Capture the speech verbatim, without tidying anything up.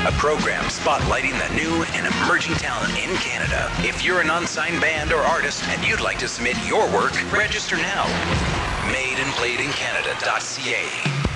a program spotlighting the new and emerging talent in Canada. If you're an unsigned band or artist and you'd like to submit your work, register now. made and played in Canada dot c a.